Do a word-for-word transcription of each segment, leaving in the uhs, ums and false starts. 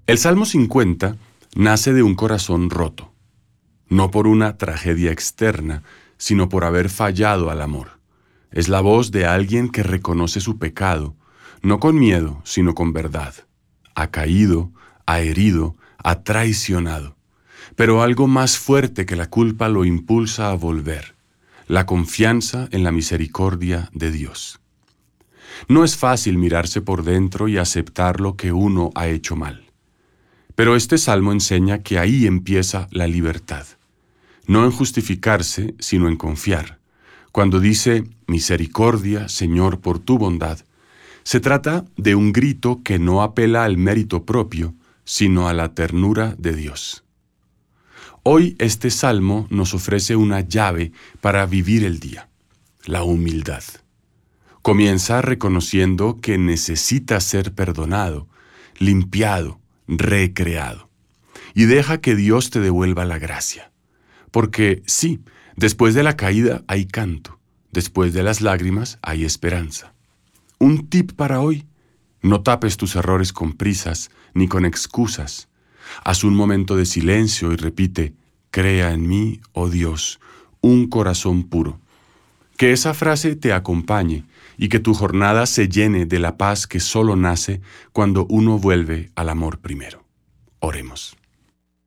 El Salmo cincuenta nace de un corazón roto, no por una tragedia externa, sino por haber fallado al amor. Es la voz de alguien que reconoce su pecado, no con miedo, sino con verdad. Ha caído, ha herido, ha traicionado. Pero algo más fuerte que la culpa lo impulsa a volver: la confianza en la misericordia de Dios. No es fácil mirarse por dentro y aceptar lo que uno ha hecho mal. Pero este salmo enseña que ahí empieza la libertad, no en justificarse, sino en confiar. Cuando dice, misericordia, Señor, por tu bondad, se trata de un grito que no apela al mérito propio, sino a la ternura de Dios. Hoy este salmo nos ofrece una llave para vivir el día: la humildad. Comienza reconociendo que necesita ser perdonado, limpiado, recreado. Y deja que Dios te devuelva la gracia. Porque sí, después de la caída hay canto, después de las lágrimas hay esperanza. Un tip para hoy: no tapes tus errores con prisas ni con excusas. Haz un momento de silencio y repite: crea en mí, oh Dios, un corazón puro. Que esa frase te acompañe y que tu jornada se llene de la paz que solo nace cuando uno vuelve al amor primero. Oremos.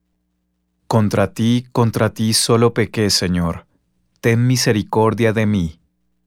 Contra ti, contra ti solo pequé, Señor. Ten misericordia de mí,